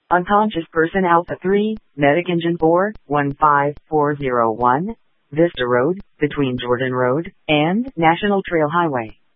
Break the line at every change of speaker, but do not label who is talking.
Unconscious person Alpha 3, medic engine 4, 15401, Vista Road, between Jordan Road and National Trail Highway.